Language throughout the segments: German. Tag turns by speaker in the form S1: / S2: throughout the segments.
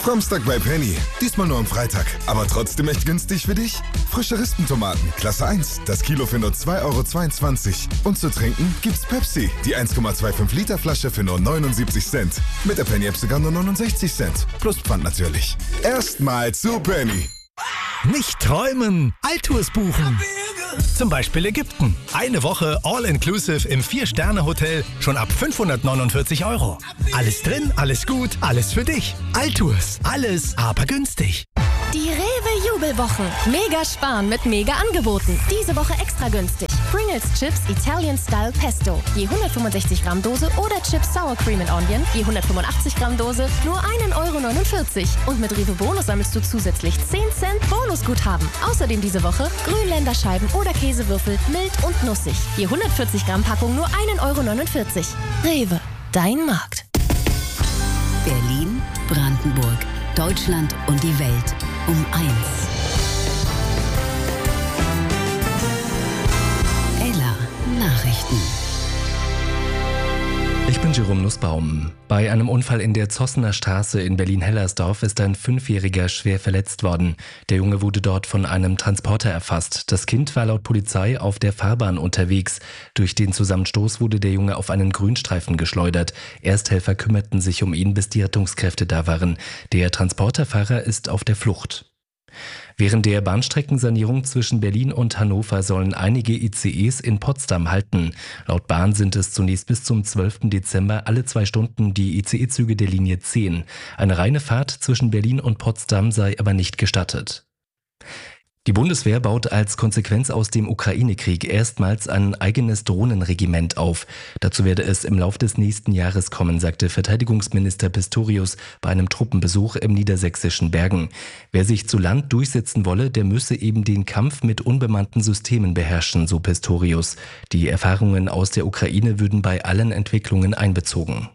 S1: Samstag bei Penny. Diesmal nur am Freitag. Aber trotzdem echt günstig für dich? Frische Rispentomaten, Klasse 1. Das Kilo für nur 2,22 €. Und zu trinken gibt's Pepsi. Die 1,25 Liter Flasche für nur 79 Cent. Mit der Penny-App sogar nur 69 Cent. Plus Pfand natürlich. Erstmal zu Penny.
S2: Nicht träumen, Alltours buchen. Zum Beispiel Ägypten. Eine Woche All-Inclusive im 4-Sterne-Hotel schon ab 549 €. Alles drin, alles gut, alles für dich. Alltours, alles aber günstig.
S3: Die Rewe-Jubelwochen. Mega sparen mit Mega-Angeboten. Diese Woche extra günstig. Pringles Chips Italian Style Pesto. Je 165 Gramm Dose oder Chips Sour Cream and Onion. Je 185 Gramm Dose nur 1,49 €. Und mit Rewe Bonus sammelst du zusätzlich 10 Cent Bonusguthaben. Außerdem diese Woche Grünländerscheiben oder Käsewürfel mild und nussig. Je 140 Gramm Packung nur 1,49 €. Rewe, dein Markt.
S4: Berlin, Brandenburg, Deutschland und die Welt um 1. Ella Nachrichten.
S5: Ich bin Jerome Nussbaum. Bei einem Unfall in der Zossener Straße in Berlin-Hellersdorf ist ein 5-Jähriger schwer verletzt worden. Der Junge wurde dort von einem Transporter erfasst. Das Kind war laut Polizei auf der Fahrbahn unterwegs. Durch den Zusammenstoß wurde der Junge auf einen Grünstreifen geschleudert. Ersthelfer kümmerten sich um ihn, bis die Rettungskräfte da waren. Der Transporterfahrer ist auf der Flucht. Während der Bahnstreckensanierung zwischen Berlin und Hannover sollen einige ICEs in Potsdam halten. Laut Bahn sind es zunächst bis zum 12. Dezember alle 2 Stunden die ICE-Züge der Linie 10. Eine reine Fahrt zwischen Berlin und Potsdam sei aber nicht gestattet. Die Bundeswehr baut als Konsequenz aus dem Ukraine-Krieg erstmals ein eigenes Drohnenregiment auf. Dazu werde es im Lauf des nächsten Jahres kommen, sagte Verteidigungsminister Pistorius bei einem Truppenbesuch im niedersächsischen Bergen. Wer sich zu Land durchsetzen wolle, der müsse eben den Kampf mit unbemannten Systemen beherrschen, so Pistorius. Die Erfahrungen aus der Ukraine würden bei allen Entwicklungen einbezogen.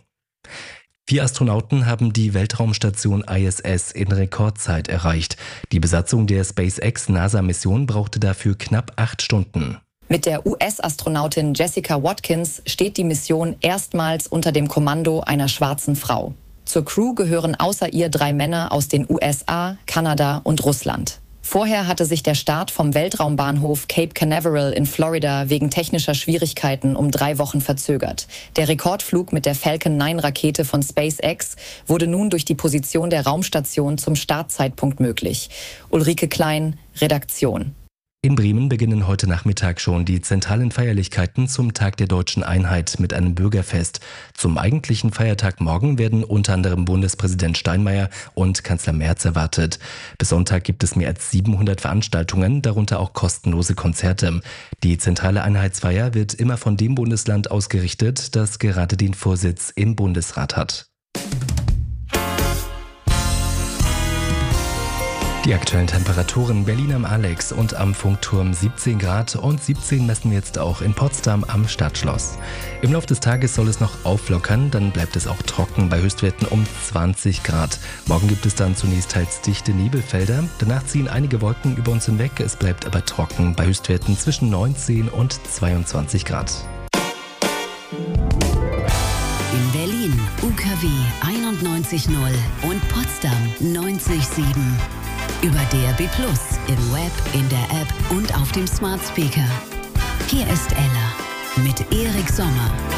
S5: 4 Astronauten haben die Weltraumstation ISS in Rekordzeit erreicht. Die Besatzung der SpaceX-NASA-Mission brauchte dafür knapp 8 Stunden.
S6: Mit der US-Astronautin Jessica Watkins steht die Mission erstmals unter dem Kommando einer schwarzen Frau. Zur Crew gehören außer ihr 3 Männer aus den USA, Kanada und Russland. Vorher hatte sich der Start vom Weltraumbahnhof Cape Canaveral in Florida wegen technischer Schwierigkeiten um 3 Wochen verzögert. Der Rekordflug mit der Falcon 9 Rakete von SpaceX wurde nun durch die Position der Raumstation zum Startzeitpunkt möglich. Ulrike Klein, Redaktion.
S5: In Bremen beginnen heute Nachmittag schon die zentralen Feierlichkeiten zum Tag der Deutschen Einheit mit einem Bürgerfest. Zum eigentlichen Feiertag morgen werden unter anderem Bundespräsident Steinmeier und Kanzler Merz erwartet. Bis Sonntag gibt es mehr als 700 Veranstaltungen, darunter auch kostenlose Konzerte. Die zentrale Einheitsfeier wird immer von dem Bundesland ausgerichtet, das gerade den Vorsitz im Bundesrat hat. Die aktuellen Temperaturen: Berlin am Alex und am Funkturm 17 Grad und 17 messen wir jetzt auch in Potsdam am Stadtschloss. Im Laufe des Tages soll es noch auflockern, dann bleibt es auch trocken bei Höchstwerten um 20 Grad. Morgen gibt es dann zunächst teils dichte Nebelfelder, danach ziehen einige Wolken über uns hinweg, es bleibt aber trocken bei Höchstwerten zwischen 19 und 22 Grad.
S4: In Berlin UKW 91.0 und Potsdam 90.7. Über DAB+, im Web, in der App und auf dem Smart Speaker. Hier ist Ella mit Erik Sommer.